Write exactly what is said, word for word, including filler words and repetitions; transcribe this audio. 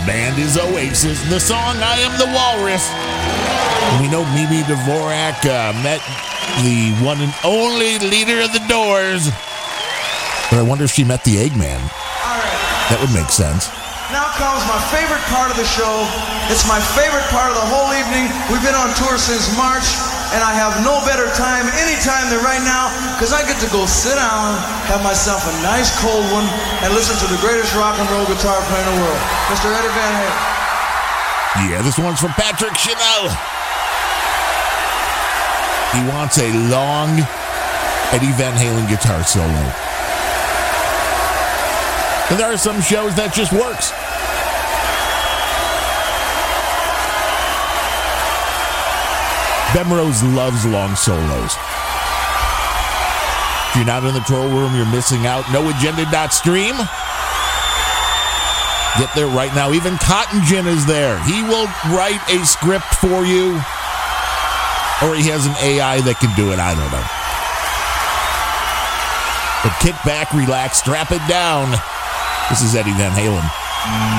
band is Oasis. The song, I Am the Walrus. We know Mimi Dvorak uh, met the one and only leader of the Doors. But I wonder if she met the Eggman. All right. That would make sense. Now comes my favorite part of the show. It's my favorite part of the whole evening. We've been on tour since March, and I have no better time anytime than right now, because I get to go sit down, have myself a nice cold one, and listen to the greatest rock and roll guitar player in the world, Mister Eddie Van Halen. Yeah, this one's from Patrick Chanel. He wants a long Eddie Van Halen guitar solo. And there are some shows that just works. Bemrose loves long solos. If you're not in the troll room, you're missing out. no agenda dot stream. Get there right now. Even Cotton Gin is there. He will write a script for you. Or he has an A I that can do it. I don't know. But kick back, relax, strap it down. This is Eddie Van Halen.